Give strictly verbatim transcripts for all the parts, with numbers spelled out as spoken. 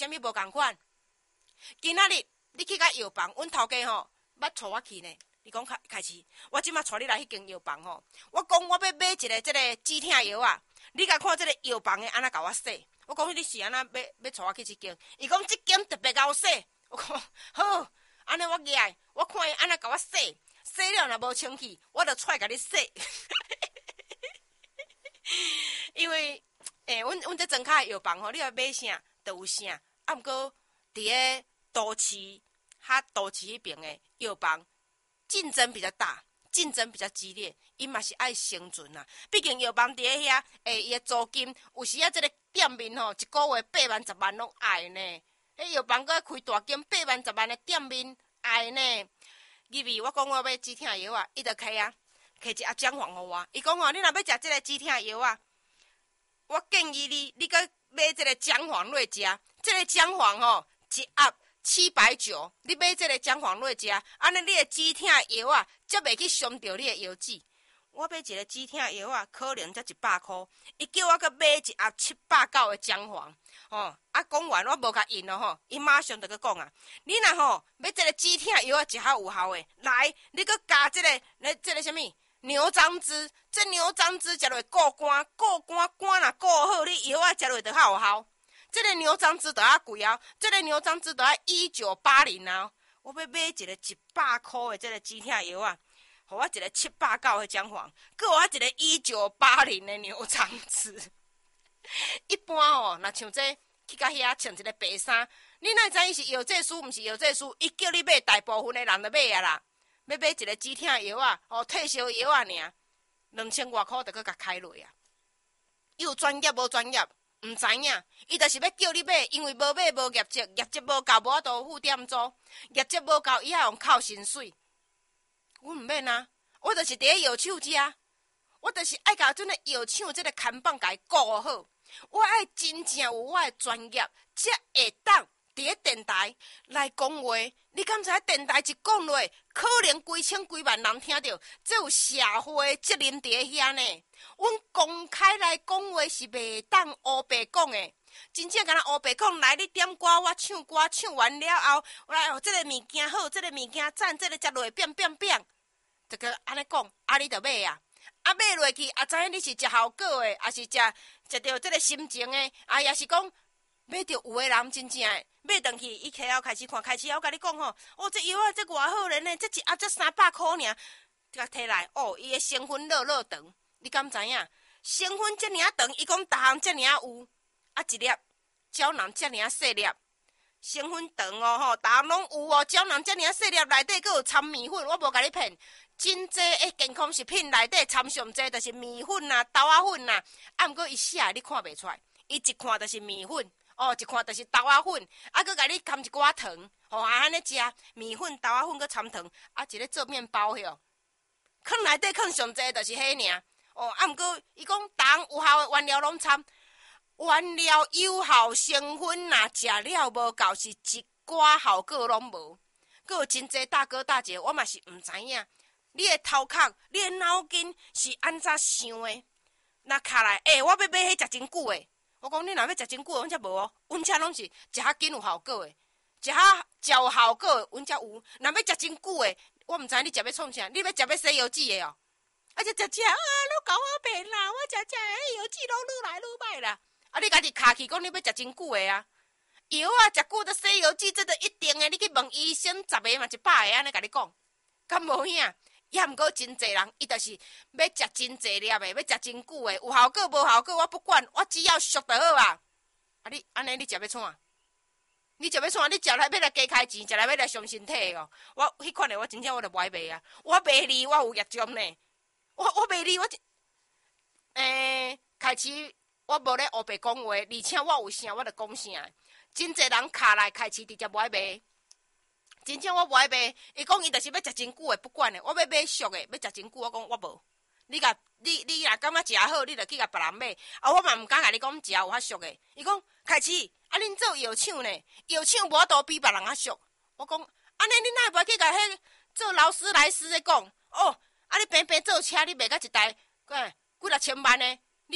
啥物无共款？今仔日你去甲药房，阮头家吼捌带我去呢。你讲开开始，我即马带你来迄间药房吼。我讲我要买一个即个止痛药啊，你甲看即个药房的安那甲我说。我讲你是安那要要带我去即间？伊讲即间特别甲我说。我讲好，安尼我举，我看伊安那甲我说，说了若无清气，我就出来甲你说。因为诶，阮阮这庄卡的药房吼，你要买啥就有啥，啊，毋过伫个都市较都市迄边的药房。竞争比较大，竞争比较激烈，伊嘛是爱生存啊。毕竟药房伫咧遐，诶，伊的租金有时啊，即个店面吼，一个月八万、十万拢爱呢。迄药房搁开大间八万、十万的店面爱呢。入去我讲我要止痛药啊，伊就开啊，开一盒姜黄互我。伊讲吼，你若要食即个止痛药啊，我建议你，你搁买即个姜黄落食。即个姜黄吼，一盒。七百九，你买这个姜黄落食，安尼你的止痛药啊，才袂去伤到你的腰子。我买一个止痛药啊，可能才一百箍，伊叫我搁买一盒七百九的姜黄，吼、哦，啊讲完我无甲应咯吼，伊马上就搁讲啊，你若吼要这个止痛药啊，一盒有效的，来，你搁加这个，来这个什么牛樟芝，这牛樟芝食落过肝，过肝肝若过好，你药啊食落就较有效。这个牛樟芝都要贵啊！这个牛樟芝都要一九八零啊！我要买一个一百块的这个止痛药啊，互我一个七百九的姜黄，搁我一个一九八零的牛樟芝。一般哦，若像这去到遐穿一个白衫，你哪知伊是药剂师，毋是药剂师？伊叫你买，大部分的人都买啊啦。要买一个止痛药啊，哦，退烧药啊，尔两千外块就搁甲开落啊！有专业无专业？毋知影，伊就是要叫你买，因为无买无业绩，业绩无够，无法度付店租，业绩无够，伊还用扣薪水。我毋免啊，我就是伫咧药厂食，我就是爱甲阵个药厂即个看板甲伊顾好，我爱真正有我的专业，才会当伫咧电台来讲话。你敢知电台一讲落，可能几千几万人听到，这有社会责任伫咧遐呢。阮公开来讲话是袂当乌白讲的，真正敢若乌白讲来，你点歌我唱歌，唱完了后，来哦，这个物件好，这个物件赞，这个食落变变变，这个安尼讲，啊你着买啊，啊买落去，啊知影你是食效果的，啊是食食着这个心情的，啊也是讲买着有的人真正的买回去，伊开后开始看，开始我甲你讲吼，哦这药啊这偌好咧呢，这一盒才三百块尔，甲摕来，哦伊的成分落落长。你敢知影？成分遮尔长，伊讲逐项遮尔有，啊一粒胶囊遮尔细粒，成分长哦吼，逐项拢有哦。胶囊遮尔细粒，内底佫有掺米粉，我无甲你骗。真济诶健康食品内底掺上济，就是米粉啦、豆仔粉啦。啊，毋过伊写你看袂出来，伊一看就是米粉，哦，一看就是豆仔粉，啊，佫甲你掺一寡糖，吼、哦，啊安尼食米粉、豆仔粉佫掺糖，啊，一个做面包迄哦，放内底放上济就是迄尔。哦，啊，毋过伊讲，逐项有效的原料拢掺，原料有效成分若食了无够，是一寡效果拢无。佫有真济大哥大姐，我嘛是毋知影，你的头壳、你的脑筋是安怎想的？若卡来，诶、欸，我要买迄食真久的。我讲你若要食真久的，阮遮无哦，阮遮拢是食较紧有效果的，食较有效果的，阮遮有。若要食真久的，我毋知你食要创啥，你要食要西药籽的哦。啊！只只食啊，你搞我骗啦！我只只迄药剂拢愈来愈歹啦。啊！你家己卡去讲你要食真久的啊，药啊食久都西药剂，这都一定的。你去问医生，十个嘛一百个安尼甲你讲，敢无影？也毋过真济人，伊就是要食真济粒的，要食真久的，有效果无效果我不管，我只要俗就好啊。啊！你安尼你食要创？你食要创？你食来要来加开钱，食来要来伤身体哦。我迄款的我真正我就袂卖啊，我卖你我有业绩呢。我我卖你，我诶、欸、开始我无咧黑白讲话，而且我有啥我就讲啥。真侪人卡来开始直接无爱卖，真正我无爱卖。伊讲伊就是要食真久的，不管的，我要买俗的，要食真久。我讲我无，你甲你你若感觉食好，你就去甲别人买。啊，我嘛毋敢甲你讲食有较俗的。伊讲开始啊，恁做药厂呢？药厂无法度比别人较俗。我讲安尼，你哪会去甲迄做劳斯莱斯的讲哦？啊！你平平坐车，你卖到一台，哎，几若千万呢？你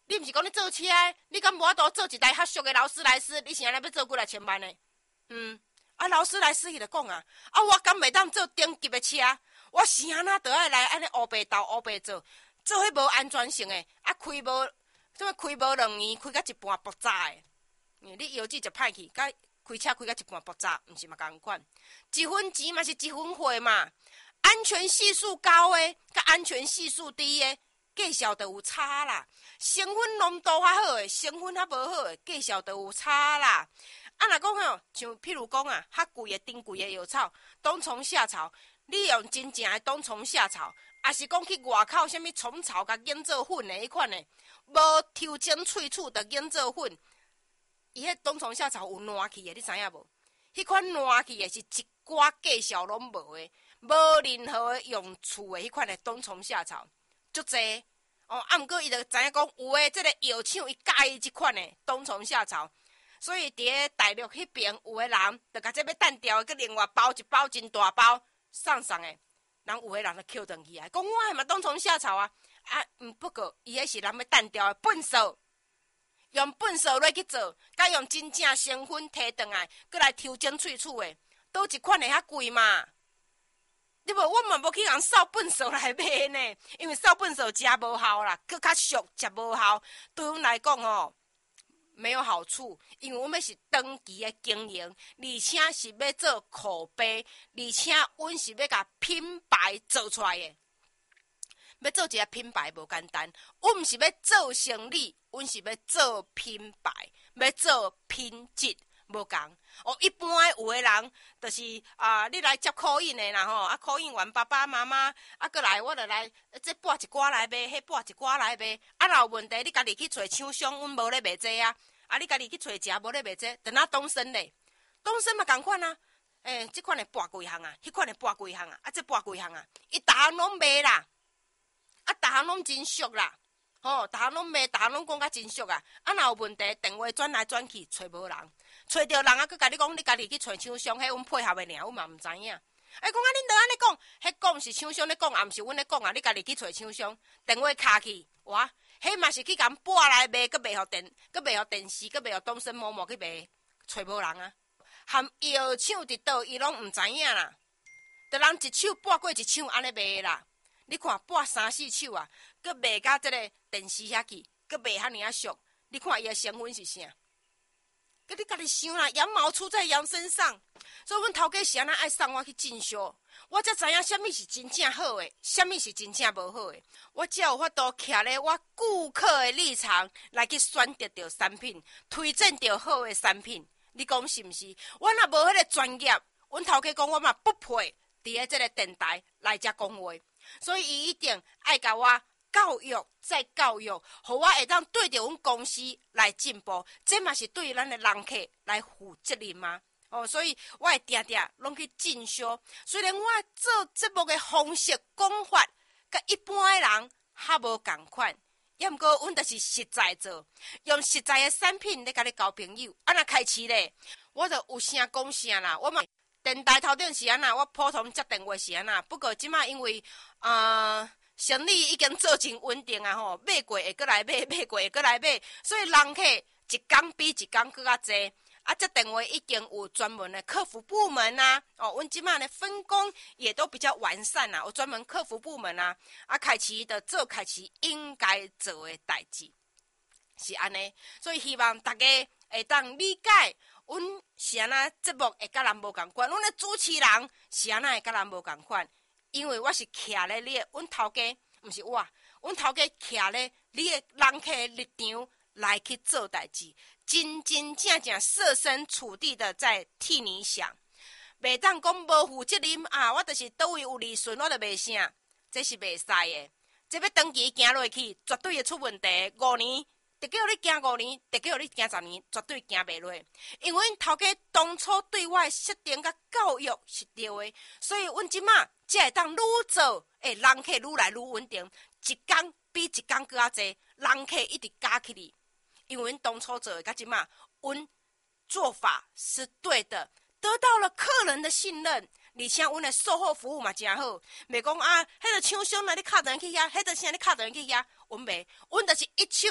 你毋是讲你做车的，你敢无法度做一台较俗的劳斯莱斯？你现在要做几来千万呢？嗯，啊，劳斯莱斯伊就讲啊，啊，我敢袂当做顶级的车，我是安那都爱来安尼乌白斗乌白做，做迄无安全性的，啊，开无什么开无两年，开到一半爆炸的。你油脂就歹去，甲开车开到一半爆炸，毋是嘛共款？一分钱嘛是一分货嘛。安全系数高的，甲安全系数低的，价效就有差啦。成分浓度较好的，成分较无好的，价效就有差啦。啊，若讲吼，像譬如讲啊，较贵的、顶贵的药草，冬虫夏草，你用真正的冬虫夏草，还是讲去外口什物虫草甲研做粉的迄款的，无抽精萃取的研做粉，伊迄冬虫夏草有烂去的，你知影无？迄款烂去的是一寡价效拢无的。无任何用处的迄款的冬虫夏草，足济哦。啊，毋过伊就知影讲有诶，即个药厂伊介意即款的冬虫夏草，所以伫咧大陆迄边有诶人，就甲这要单调去另外包一包真大包送送诶，人有诶人就捡转去啊，讲我诶嘛冬虫夏草啊，啊，毋不过伊迄是人要单调诶粪扫，用粪扫来去做，甲用真正成分摕转来，搁来抽精萃取诶，倒一款会较贵嘛？对无，我嘛无去人扫粪扫来买呢，因为扫粪扫食无效啦，搁较俗食无效，对阮来讲哦，没有好处。因为阮要是长期的经营，而且是要做口碑，而且阮是要甲品牌做出来的。要做一个品牌无简单，阮毋是要做生意，阮是要做品牌，要做品质。无共哦，一般有诶人就是啊，你来接考印诶啦吼，啊考印完爸爸妈妈啊，过来我就来，这拨一寡来卖，迄拨一寡来卖，啊，若有问题你家己去找厂商，阮无咧卖这啊，啊，你家己去找食无咧卖这，等下东升咧，东升嘛共款啊，诶、欸，即款诶拨几项啊，迄款诶拨几项啊，啊，这拨几项啊，伊逐项拢卖啦，啊，逐项拢真俗啦。吼、哦，逐项拢卖，逐项拢讲甲真俗啊！啊，若有问题，电话转来转去，找无人，找着人啊，佮甲你讲，你家己去找厂商，迄阮配合的尔，阮嘛毋知影。哎，讲啊，恁着安尼讲，迄讲是厂商咧讲，也毋是阮咧讲啊，你家己去找厂商，电话卡去，哇，迄嘛是去甲拨来卖，佮卖互电，佮卖互电视，佮卖互东森某某去卖，找无人啊！含药厂伫倒，伊拢毋知影啦，着人一手拨过一手安尼卖啦。你看拨三四手啊，佮卖甲即个电视遐去，佮卖遐尔啊俗。你看伊的成分是啥？佮你家己想啦，羊毛出在羊身上，所以阮头家是安那爱送我去进修，我才知影啥物是真正好诶，啥物是真正无好诶。我才有法度徛咧我顾客的立场来去选择着产品，推荐着好诶产品。你讲是毋是？我若无迄个专业，阮头家讲我嘛不配伫咧即个电台来遮讲话。所以伊一定爱甲我教育再教育，互我会当对着阮公司来进步，这嘛是对咱的人客来负责任嘛。哦，所以我会定定拢去进修。虽然我做节目的方式讲法，甲一般的人较无共款，也毋过阮就是实在做，用实在的产品咧甲你交朋友。啊，若开市咧，我就有声讲声啦，我嘛。电台头顶是安那，我普通接电话是安那。不过即马因为呃生意已经做真稳定啊吼，买过会过来买，买过会过来买，所以人客一工比一工更较济。啊，这电话已经有专门的客服部门啊，哦，阮即马的分工也都比较完善啦，有专门客服部门啊，啊，开始的做开始应该做的代志是安尼，所以希望大家会当理解。阮是安那节目会甲人无共款，阮的主持人是安那会甲人无共款，因为我是徛咧你的，阮头家毋是我，阮头家徛咧你的人客的立场来去做代志，真真正正设身处地的在替你想，袂当讲无负责任啊！我就是倒位有利润，我就袂啥，这是袂使的，这要长期行落去，绝对会出问题。五年。得叫你行五年，得叫你行十年，绝对行袂落。因为阮头家当初对我的设定甲教育是对的，所以阮即马才会当愈做，诶，人客愈来愈稳定，一工比一工更较济，人客一直加起哩。因为阮当初做的甲即马，阮做法是对的，得到了客人的信任，而且阮的售后服务嘛真好。袂讲啊，迄个厂商来你敲电去遐，迄个啥你敲电去遐，阮袂，阮就是一手。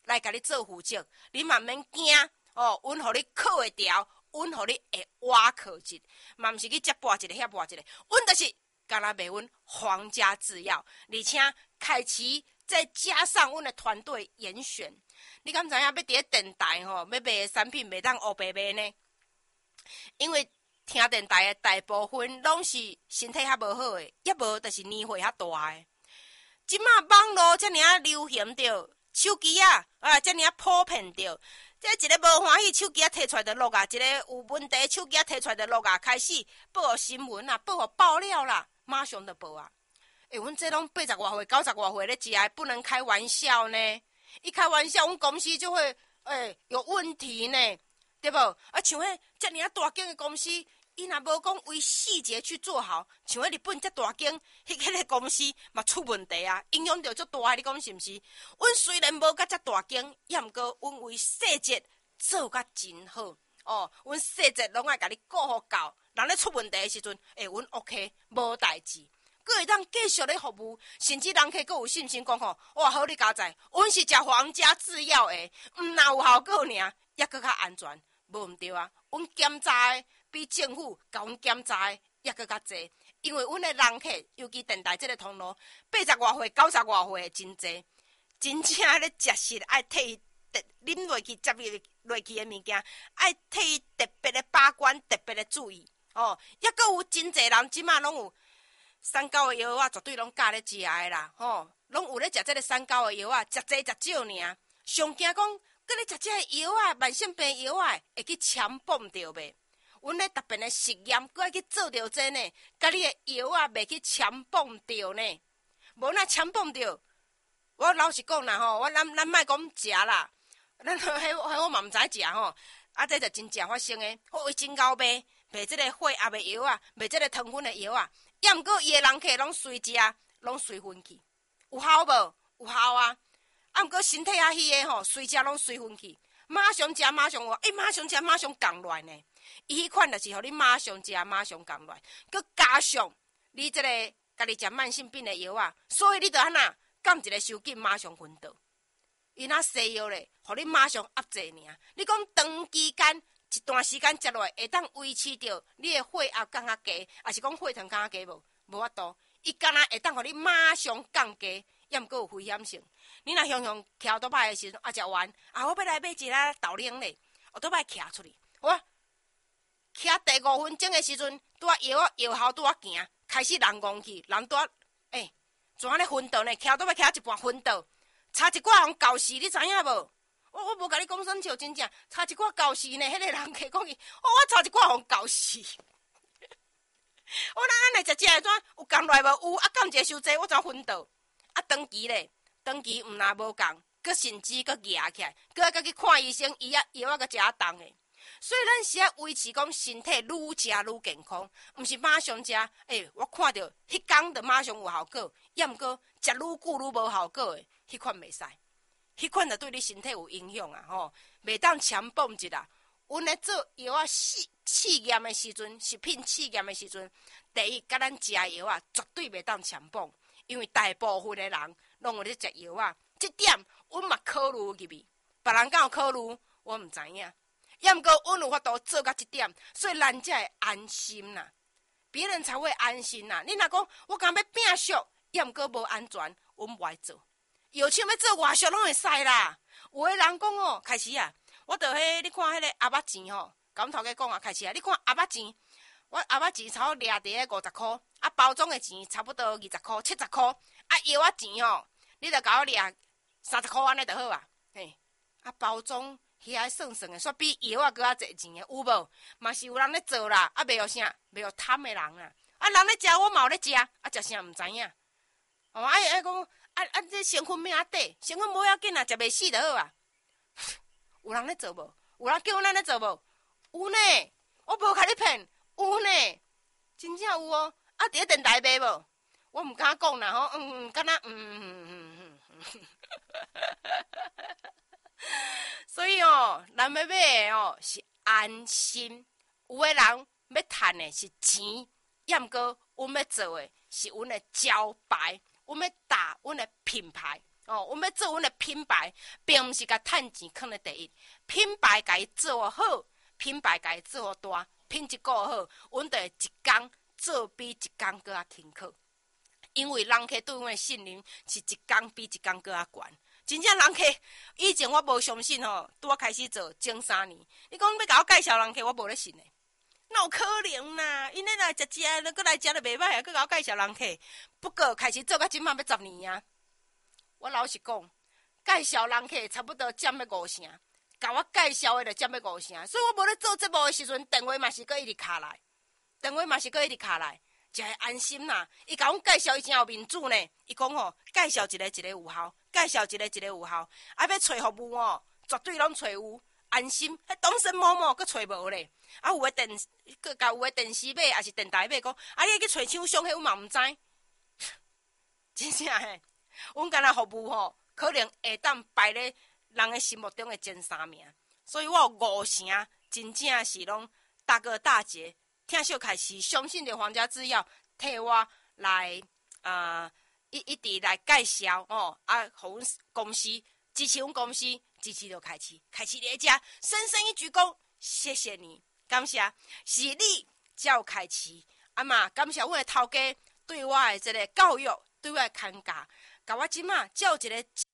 来甲你做负责，你嘛免惊哦，阮互你考会调，阮互你会挖考级，嘛毋是去接跋一个遐跋一个，阮就是干那卖阮皇家制药，而且凯奇再加上阮的团队严选，你敢知影要伫咧电台吼，要卖的产品袂当黑白卖呢？因为听电台的大部分拢是身体较无好的，也无就是年岁较大的。即马网络遮尔啊流行着，手机啊啊遮尔啊普遍着，这一个无欢喜手机啊摕出来就录啊，一个有问题手机啊摕出来就录啊，开始报新闻啊，报爆料啦，马上就报啊。诶、欸，阮这拢八十外岁、九十外岁咧食的，不能开玩笑呢。一开玩笑，阮公司就会诶、欸、有问题呢，对不？啊，像迄遮尔啊大间的公司。伊若无讲为细节去做好，像迄日本遮大间，迄迄个公司嘛出问题啊，影响着足大，你讲是毋是？阮虽然无甲遮大间，也毋过阮为细节做甲真好哦。阮细节拢爱甲你顾好到，人咧出问题的时阵，诶、欸，阮 OK， 无代志，佫会当继续咧服务，甚至人客佫有信心讲吼，哇，好你加载，阮是食皇家制药的，毋若有效果尔，也佫较安全，无毋对啊，阮检查的。比政府甲阮检查的也佫较济，因为阮的人客，尤其电台这个通路，八十外岁、九十外岁的真济，真正咧食实爱替伊特啉落去、接入落去的物件，爱替伊特别的把关、特别的注意哦。也佫有真济人即马拢有三高的药啊，绝对拢教咧食的啦，吼、哦，拢有咧食这个三高的药啊，食济食少尔，上惊讲佫咧食这个药啊，慢性病药啊，会去强蹦着袂？阮咧特别的实验，佫爱去做着这呢，甲你的药啊，袂去强蹦着呢。无那强蹦着，我老实讲啦吼，我咱咱莫讲食啦，咱迄迄我嘛毋知食吼。啊，这就真正发生的，我为真够卖，卖这个血压的药啊，卖这个糖分的药啊，也毋过伊的人客拢随食，拢随分去，有效无？有效啊！啊，毋过身体较虚的吼，随食拢随分去，马上食马上活，哎，马上食马上降落呢。伊迄款就是互你马上食，马上降落，佮加上你这个家己食慢性病的药啊，所以你着安那降一个收紧，马上昏倒。伊那西药咧，互你马上压制尔。你讲长期间一段时间食落来，会当维持着你的血压降较低，还是讲血糖降较低无？无法度，伊敢若会当互你马上降低，也毋过有危险性。你若向向徛倒摆的时阵，啊食完，啊我要来买一个豆奶咧，我倒摆徛出去，我。徛第五分钟的时阵，拄啊药啊药效拄啊行，开始人戆去，人拄啊诶，怎咧昏倒呢？徛倒要徛一半昏倒，差一寡人搞死，你知影无？我我无甲你讲啥笑，真正差一寡搞死呢。迄、那个人客讲伊，哦，我差一寡人搞死。我咱来食食的怎有降落来无？有啊，降一个伤济，我怎昏倒？啊，长期咧，长期毋若无降，佮甚至佮压起来，佮爱佮去看医生，伊啊药啊佮食啊重诶。所以咱是要维持讲身体愈食愈健康，毋是马上食。诶、欸，我看到迄工就马上有效果，也毋过食愈久愈无效果诶，迄款袂使，迄款就对你身体有影响啊！吼，袂当强蹦一啦。阮咧做药啊试试验诶时阵，食品试验诶时阵，第一，甲咱食药啊，绝对袂当强蹦，因为大部分诶人拢有咧食药啊。这点阮嘛考虑入去，别人敢有考虑，我毋知影。也毋过，阮有法度做到这点，所以咱才会安心啦，别人才会安心啦。你若讲我敢要拼俗，也毋过无安全，阮袂做。药厂要做外俗拢会使啦。有诶人讲哦，开始啊，我着迄你看迄个鸭肉钱吼，甲阮头家讲啊，开始啊，你看鸭肉钱，我鸭肉钱差不多掠伫咧五十箍，啊包装诶钱差不多二十箍、七十箍，啊药啊钱吼，你着甲我掠三十箍安尼就好啊，嘿，啊包装。遐算算诶，煞比药啊搁较侪钱诶，有无？嘛是有人咧做啦，啊，袂有啥，袂有贪诶人啊，啊，人咧食，我嘛有咧食，啊，食啥毋知影？哦，啊，啊讲，啊啊，这成分咩啊底？成分无要紧啊，食袂死就好啊。有人咧做无？有人叫咱咧做无？有呢，我无甲你骗，有呢，真正有哦。啊，伫咧电台卖无？我毋敢讲啦，吼，嗯嗯，敢若嗯嗯嗯嗯嗯。所以哦，咱要买的哦是安心，有的人要赚的是钱，也毋过阮要做的是阮的招牌，阮要打阮的品牌哦，阮要做阮的品牌，并毋是甲趁钱放咧第一，品牌甲伊做好，品牌甲伊做大，品质顾好，阮就会一工做比一工搁较轻巧。因为人客对阮的信任是一工比一工搁较悬。真正人客，以前我无相信吼，拄我开始做前三年，你讲要甲我介绍人客，我无咧信诶。哪有可能啦？因咧来食食，搁来食就袂歹啊，搁甲我介绍人客。不过开始做到即摆要十年啊。我老实讲，介绍人客差不多占要五成，甲我介绍的就占要五成，所以我无咧做节目的时阵，电话嘛是搁一直卡来，电话嘛是搁一直卡来，才会安心啦。伊甲阮介绍，伊真有面子呢。伊讲吼，介绍一个一个有效，介绍一个一个有效，啊要找服务哦，绝对拢找有。安心，迄东森某某佫找无咧，啊有诶电，佫甲有诶电视买，也是电台买，讲啊你去找厂商，迄阮嘛毋知，真正嘿，阮干那服务吼，可能会当排咧人诶心目中诶前三名，所以我有五成真正是拢大哥大姐听小开始相信着皇家制药替我来啊、呃、一一直来介绍哦，啊，互阮公司支持阮公司。支持就开始，开始咧遮，深深一鞠躬，谢谢你，感谢，是你才有开始，啊嘛，感谢阮的头家对我的这个教育，对我的看教，甲我即马才有一个